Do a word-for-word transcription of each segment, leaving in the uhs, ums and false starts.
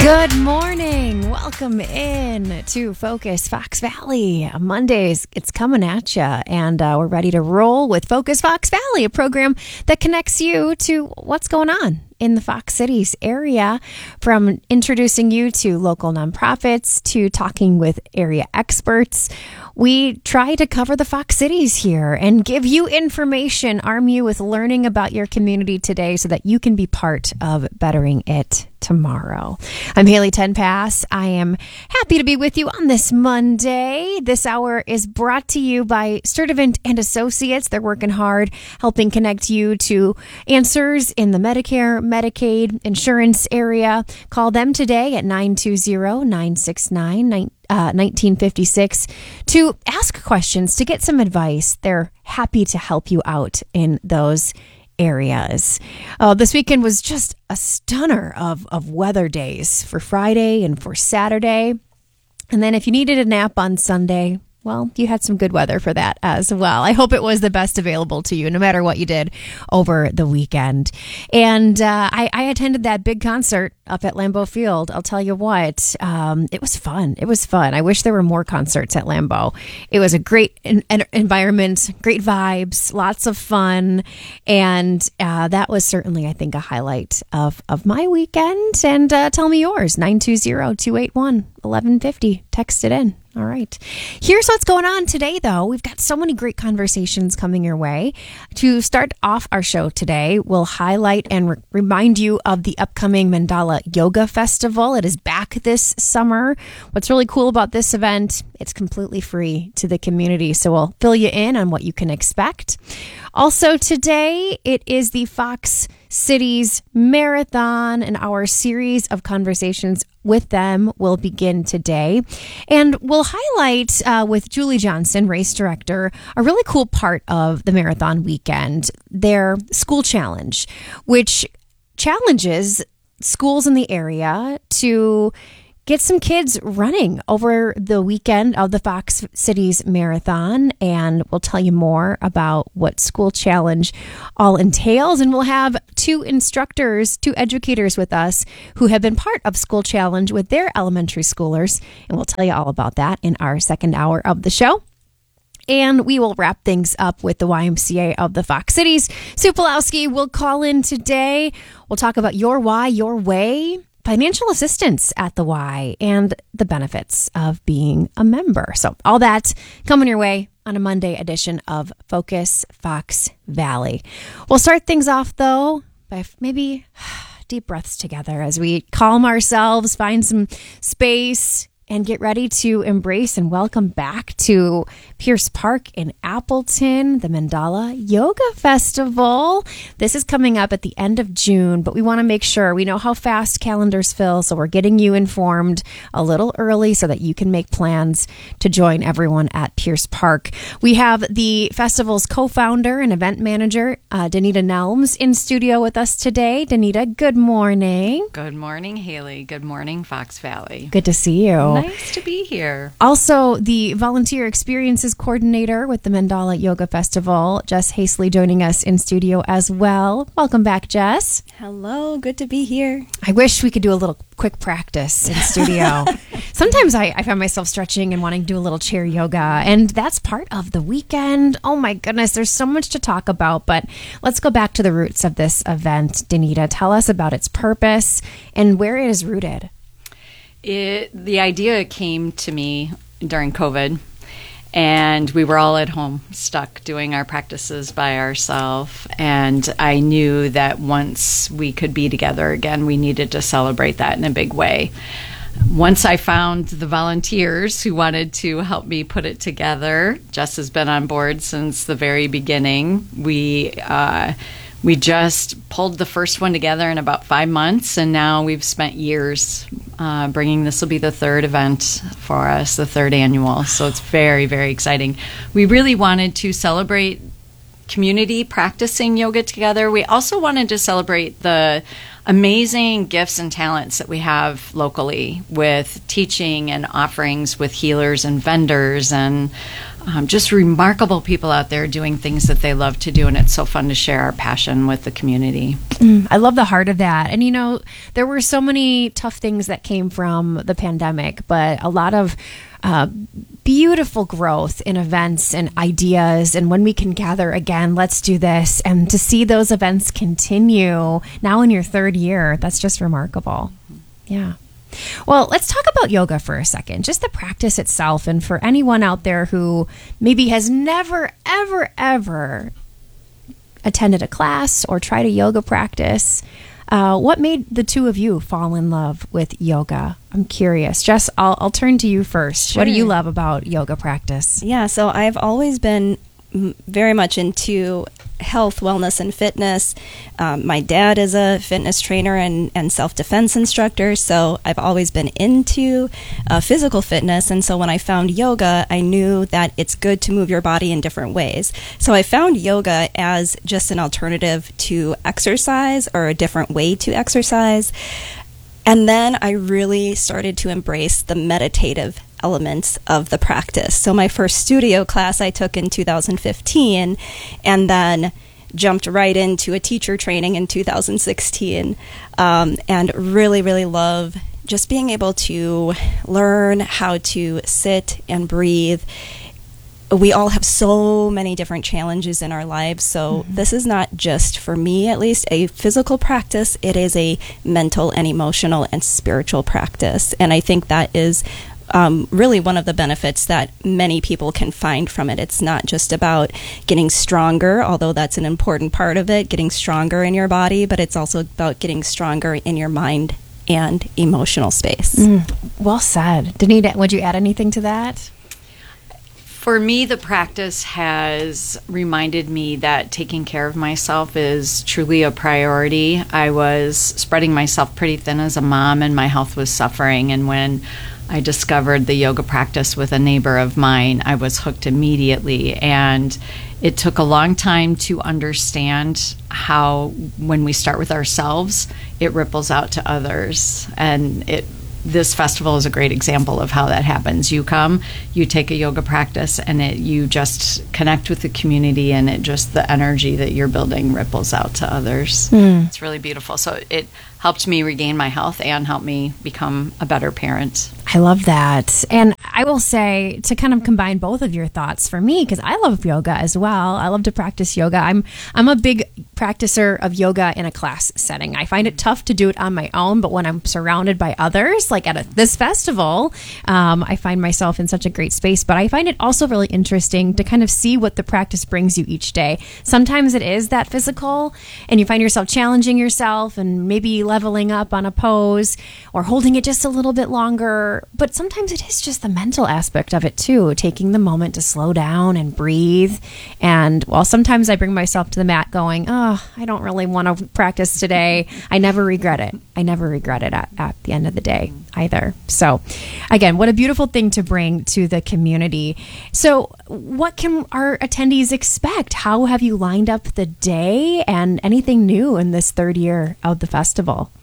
Good morning. Welcome in to Focus Fox Valley. Mondays, it's coming at you, and uh, we're ready to roll with Focus Fox Valley, a program that connects you to what's going on in the Fox Cities area, from introducing you to local nonprofits to talking with area experts. We try to cover the Fox Cities here and give you information, arm you with learning about your community today so that you can be part of bettering it tomorrow. I'm Haley Tenpass. I am happy to be with you on this Monday. This hour is brought to you by Sturdivant and Associates. They're working hard, helping connect you to answers in the Medicare, Medicaid, insurance area. Call them today at nine two zero, nine six nine, nineteen fifty-six to ask questions, to get some advice. They're happy to help you out in those areas. Uh, this weekend was just a stunner of, of weather days for Friday and for Saturday. And then if you needed a nap on Sunday, well, you had some good weather for that as well. I hope it was the best available to you, no matter what you did over the weekend. And uh, I, I attended that big concert up at Lambeau Field. I'll tell you what, um, it was fun. It was fun. I wish there were more concerts at Lambeau. It was a great en- en- environment, great vibes, lots of fun. And uh, that was certainly, I think, a highlight of, of my weekend. And uh, tell me yours, nine two zero, two eight one, eleven fifty. Text it in. All right. Here's what's going on today, though. We've got so many great conversations coming your way. To start off our show today, we'll highlight and re- remind you of the upcoming Mandala Yoga Festival. It is back this summer. What's really cool about this event, it's completely free to the community, so we'll fill you in on what you can expect. Also today, it is the Fox Cities Marathon, and our series of conversations with them will begin today. And we'll highlight uh, with Julie Johnson, race director, a really cool part of the marathon weekend, their school challenge, which challenges schools in the area to get some kids running over the weekend of the Fox Cities Marathon. And we'll tell you more about what School Challenge all entails. And we'll have two instructors, two educators with us who have been part of School Challenge with their elementary schoolers. And we'll tell you all about that in our second hour of the show. And we will wrap things up with the Y M C A of the Fox Cities. Sue Pulowski will call in today. We'll talk about your why, your way, financial assistance at the Y, and the benefits of being a member. So all that coming your way on a Monday edition of Focus Fox Valley. We'll start things off, though, by maybe deep breaths together as we calm ourselves, find some space, and get ready to embrace and welcome back to Pierce Park in Appleton, the Mandala Yoga Festival. This is coming up at the end of June, but we want to make sure we know how fast calendars fill, so we're getting you informed a little early so that you can make plans to join everyone at Pierce Park. We have the festival's co-founder and event manager, uh, Danita Nelms, in studio with us today. Danita, good morning. Good morning, Haley. Good morning, Fox Valley. Good to see you. Nice to be here. Also, the volunteer experiences coordinator with the Mandala Yoga Festival, Jess Hastley, joining us in studio as well. Welcome back, Jess. Hello, good to be here. I wish we could do a little quick practice in studio. Sometimes I, I find myself stretching and wanting to do a little chair yoga, and that's part of the weekend. Oh my goodness, there's so much to talk about, but let's go back to the roots of this event. Danita, tell us about its purpose and where it is rooted. It, the idea came to me during COVID, and we were all at home, stuck doing our practices by ourselves. And I knew that once we could be together again, we needed to celebrate that in a big way. Once I found the volunteers who wanted to help me put it together, Jess has been on board since the very beginning. We uh, we just pulled the first one together in about five months, and now we've spent years uh, bringing. This will be the third event for us, the third annual. So it's very, very exciting. We really wanted to celebrate community practicing yoga together. We also wanted to celebrate the amazing gifts and talents that we have locally with teaching and offerings with healers and vendors and um, just remarkable people out there doing things that they love to do, and it's so fun to share our passion with the community. Mm, I love the heart of that. And, you know, there were so many tough things that came from the pandemic, but a lot of uh, beautiful growth in events and ideas. And when we can gather again, let's do this. And to see those events continue now in your third year, that's just remarkable. Yeah. Well, let's talk about yoga for a second, just the practice itself. And for anyone out there who maybe has never, ever, ever attended a class or tried a yoga practice, uh, what made the two of you fall in love with yoga? I'm curious. Jess, I'll, I'll turn to you first. Sure. What do you love about yoga practice? Yeah, so I've always been m- very much into health, wellness, and fitness. Um, my dad is a fitness trainer and, and self-defense instructor, so I've always been into uh, physical fitness. And so when I found yoga, I knew that it's good to move your body in different ways. So I found yoga as just an alternative to exercise, or a different way to exercise. And then I really started to embrace the meditative elements of the practice. So my first studio class I took in two thousand fifteen, and then jumped right into a teacher training in two thousand sixteen, um, and really, really love just being able to learn how to sit and breathe. We all have so many different challenges in our lives, so mm-hmm. this is not just, for me at least, a physical practice. It is a mental and emotional and spiritual practice, and I think that is Um, really one of the benefits that many people can find from it. It's not just about getting stronger, although that's an important part of it, getting stronger in your body, but it's also about getting stronger in your mind and emotional space. Mm, well said. Danita, would you add anything to that? For me, the practice has reminded me that taking care of myself is truly a priority. I was spreading myself pretty thin as a mom, and my health was suffering. And when I discovered the yoga practice with a neighbor of mine, I was hooked immediately. And it took a long time to understand how, when we start with ourselves, it ripples out to others. And it this festival is a great example of how that happens. You come, you take a yoga practice, and it you just connect with the community, and it just, the energy that you're building ripples out to others. Mm. It's really beautiful. So it helped me regain my health and helped me become a better parent. I love that. And I will say, to kind of combine both of your thoughts for me, because I love yoga as well. I love to practice yoga. I'm I'm a big practicer of yoga in a class setting. I find it tough to do it on my own, but when I'm surrounded by others, like at a, this festival, um, I find myself in such a great space. But I find it also really interesting to kind of see what the practice brings you each day. Sometimes it is that physical, and you find yourself challenging yourself and maybe leveling up on a pose or holding it just a little bit longer. But sometimes it is just the mental aspect of it too, taking the moment to slow down and breathe. And while sometimes I bring myself to the mat going, oh, I don't really want to practice today, I never regret it. I never regret it at, at the end of the day either. So again, what a beautiful thing to bring to the community. So what can our attendees expect? How have you lined up the day, and anything new in this third year of the festival?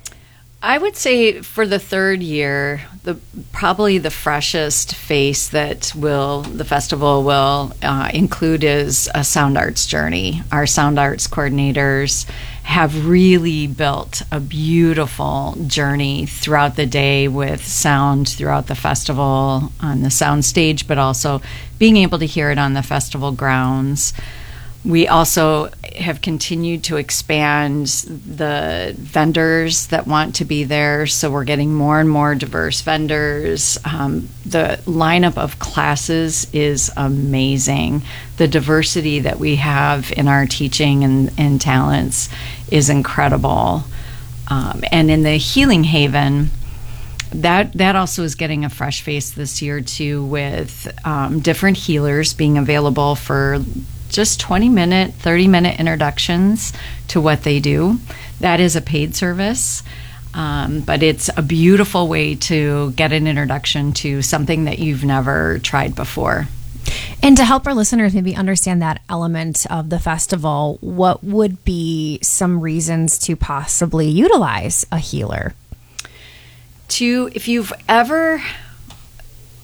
I would say for the third year, the probably the freshest face that will the festival will uh, include is a sound arts journey. Our sound arts coordinators have really built a beautiful journey throughout the day with sound throughout the festival on the sound stage, but also being able to hear it on the festival grounds. We also have continued to expand the vendors that want to be there, so we're getting more and more diverse vendors. Um, the lineup of classes is amazing. The diversity that we have in our teaching and, and talents is incredible. Um, and in the Healing Haven, That that also is getting a fresh face this year too, with um, different healers being available for just twenty minute, thirty minute introductions to what they do. That is a paid service, um, but it's a beautiful way to get an introduction to something that you've never tried before. And to help our listeners maybe understand that element of the festival, what would be some reasons to possibly utilize a healer? To if you've ever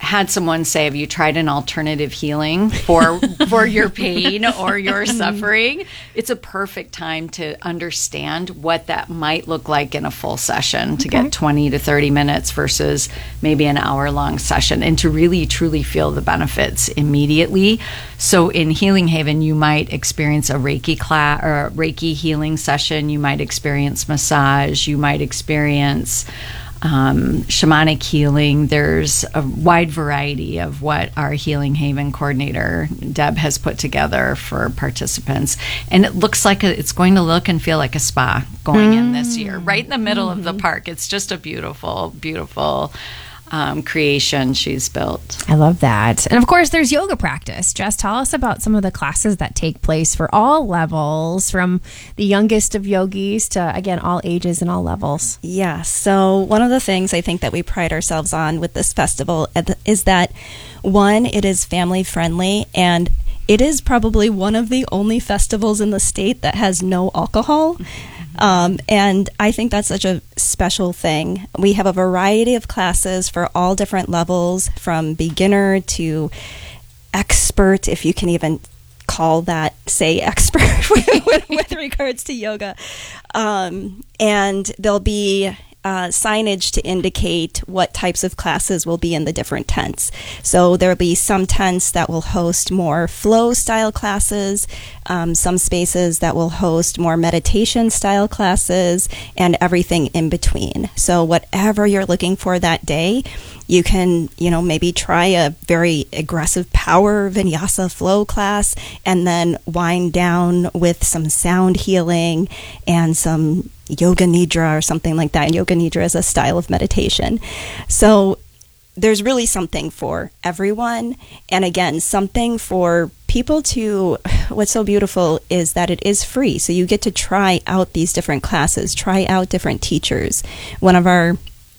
had someone say, have you tried an alternative healing for for your pain or your suffering? It's a perfect time to understand what that might look like in a full session, to Okay. get twenty to thirty minutes versus maybe an hour long session, and to really truly feel the benefits immediately. So in Healing Haven, you might experience a Reiki class or a Reiki healing session. You might experience massage. You might experience Um, shamanic healing. There's a wide variety of what our Healing Haven coordinator, Deb, has put together for participants. And it looks like a, it's going to look and feel like a spa going in this year, right in the middle of the park. It's just a beautiful, beautiful um, creation she's built. I love that. And of course, there's yoga practice. Jess, tell us about some of the classes that take place for all levels, from the youngest of yogis to, again, all ages and all levels. Yeah, so one of the things I think that we pride ourselves on with this festival is that, one, it is family friendly, and it is probably one of the only festivals in the state that has no alcohol. Um, and I think that's such a special thing. We have a variety of classes for all different levels, from beginner to expert, if you can even call that, say, expert with, with regards to yoga. Um, and there'll be uh, signage to indicate what types of classes will be in the different tents. So there'll be some tents that will host more flow style classes, um, some spaces that will host more meditation style classes, and everything in between. So whatever you're looking for that day, you can, you know, maybe try a very aggressive power vinyasa flow class, and then wind down with some sound healing and some yoga nidra or something like that. And yoga nidra is a style of meditation. So there's really something for everyone. And again, something for people to, what's so beautiful is that it is free. So you get to try out these different classes, try out different teachers. One of our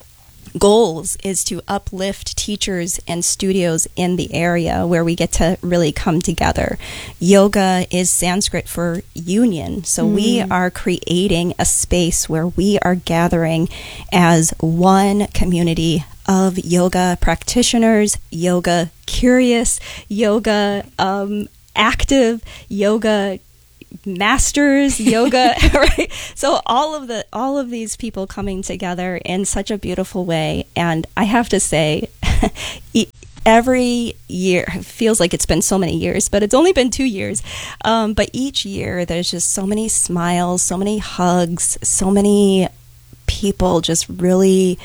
goals is to uplift teachers and studios in the area where we get to really come together. Yoga is Sanskrit for union. So mm. we are creating a space where we are gathering as one community of yoga practitioners, yoga curious, yoga um, active, yoga masters, yoga, right? So all of the all of these people coming together in such a beautiful way. And I have to say, every year, it feels like it's been so many years, but it's only been two years. Um, but each year, there's just so many smiles, so many hugs, so many people just really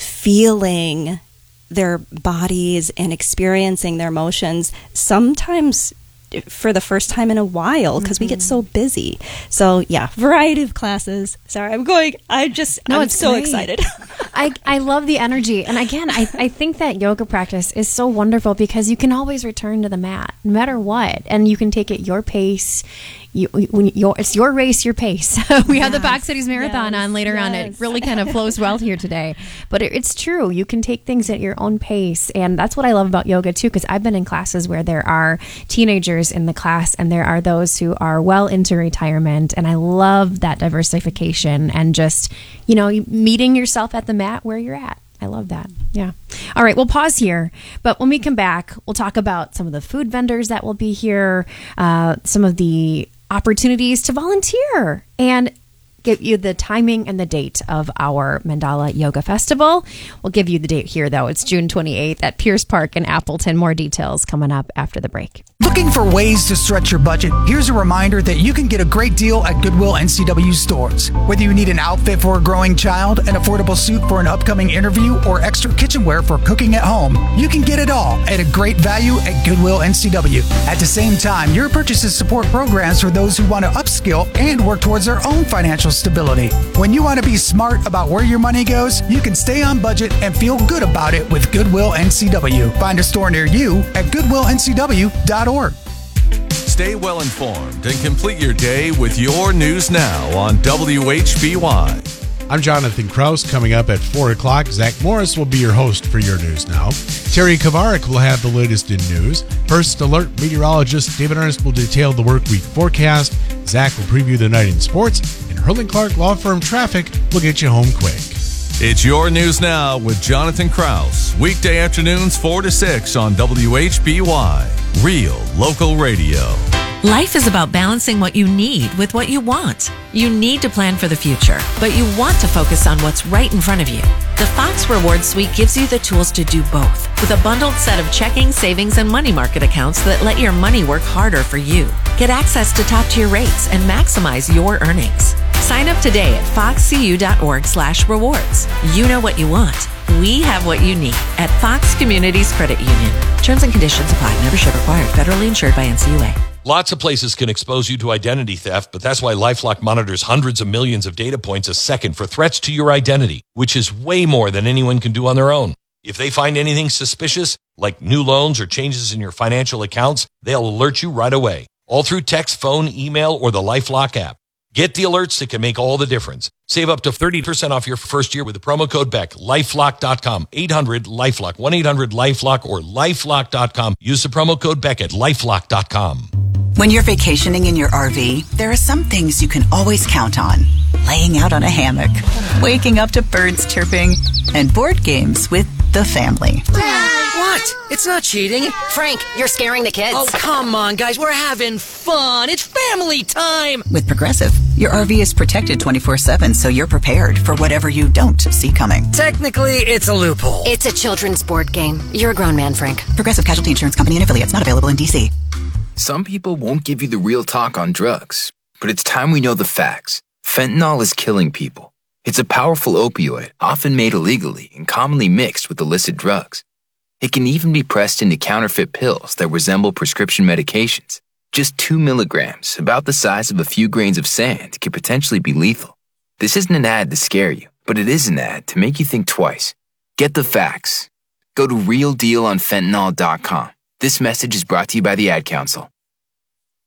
feeling their bodies and experiencing their emotions. Sometimes for the first time in a while, because mm-hmm. we get so busy. So yeah, variety of classes. Sorry, I'm going, I just, no, I'm it's so great. excited. I, I love the energy. And again, I, I think that yoga practice is so wonderful because you can always return to the mat, no matter what. And you can take it your pace. You, when your, it's your race, your pace. we yes, have the Park Cities Marathon yes, on later yes. on. It really kind of flows well here today. But it, it's true. You can take things at your own pace. And that's what I love about yoga, too, because I've been in classes where there are teenagers in the class and there are those who are well into retirement. And I love that diversification and just, you know, meeting yourself at the mat where you're at. I love that. Yeah. All right. We'll pause here. But when we come back, we'll talk about some of the food vendors that will be here, uh, some of the opportunities to volunteer, and give you the timing and the date of our Mandala Yoga Festival. We'll give you the date here, though. It's June twenty-eighth at Pierce Park in Appleton. More details coming up after the break. Looking for ways to stretch your budget? Here's a reminder that you can get a great deal at Goodwill N C W stores. Whether you need an outfit for a growing child, an affordable suit for an upcoming interview, or extra kitchenware for cooking at home, you can get it all at a great value at Goodwill N C W. At the same time, your purchases support programs for those who want to upskill and work towards their own financial stability. When you want to be smart about where your money goes, you can stay on budget and feel good about it with Goodwill N C W. Find a store near you at goodwill n c w dot org. Stay well informed and complete your day with your News Now on W H B Y. I'm Jonathan Kraus. Coming up at four o'clock, Zach Morris will be your host for your News Now. Terry Kavarik will have the latest in news. First Alert meteorologist David Ernst will detail the work week forecast. Zach will preview the night in sports. And Hurling Clark Law Firm Traffic will get you home quick. It's Your News Now with Jonathan Krause. Weekday afternoons four to six on W H B Y. Real local radio. Life is about balancing what you need with what you want. You need to plan for the future, but you want to focus on what's right in front of you. The Fox Rewards Suite gives you the tools to do both, with a bundled set of checking, savings, and money market accounts that let your money work harder for you. Get access to top-tier rates and maximize your earnings. Sign up today at foxcu.org slash rewards. You know what you want. We have what you need at Fox Communities Credit Union. Terms and conditions apply. Membership required. Federally insured by N C U A. Lots of places can expose you to identity theft, but that's why LifeLock monitors hundreds of millions of data points a second for threats to your identity, which is way more than anyone can do on their own. If they find anything suspicious, like new loans or changes in your financial accounts, they'll alert you right away, all through text, phone, email, or the LifeLock app. Get the alerts that can make all the difference. Save up to thirty percent off your first year with the promo code B E C K. LifeLock dot com. eight hundred LifeLock. one eight hundred LifeLock or LifeLock dot com. Use the promo code B E C K at LifeLock dot com. When you're vacationing in your R V, there are some things you can always count on. Laying out on a hammock, waking up to birds chirping, and board games with the family. What? It's not cheating. Frank, you're scaring the kids. Oh, come on, guys. We're having fun. It's family time. With Progressive, your R V is protected twenty-four seven, so you're prepared for whatever you don't see coming. Technically, it's a loophole. It's a children's board game. You're a grown man, Frank. Progressive Casualty Insurance Company and affiliates, not available in D C. Some people won't give you the real talk on drugs, but it's time we know the facts. Fentanyl is killing people. It's a powerful opioid, often made illegally and commonly mixed with illicit drugs. It can even be pressed into counterfeit pills that resemble prescription medications. Just two milligrams, about the size of a few grains of sand, can potentially be lethal. This isn't an ad to scare you, but it is an ad to make you think twice. Get the facts. Go to real deal on fentanyl dot com. This message is brought to you by the Ad Council.